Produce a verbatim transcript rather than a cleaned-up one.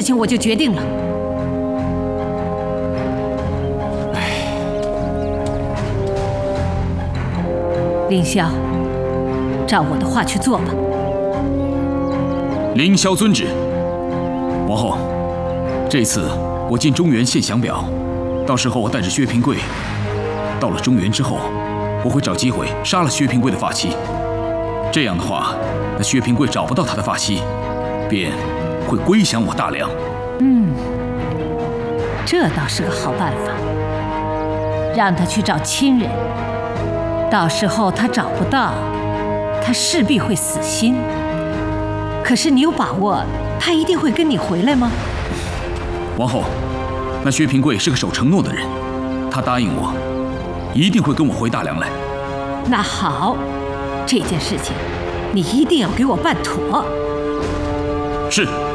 情我就决定了。 哎， 凌霄，照我的话去做吧。 凌霄遵旨。王后，这次我进中原献降表，到时候我带着薛平贵，到了中原之后，我会找机会杀了薛平贵的发妻。这样的话，那薛平贵找不到他的发妻，便会归降我大梁。 嗯，这倒是个好办法。让他去找亲人，到时候他找不到，他势必会死心。可是你有把握他一定会跟你回来吗？ 王后，那薛平贵是个守承诺的人，他答应我，一定会跟我回大梁来。 那好，这件事情你一定要给我办妥。 是。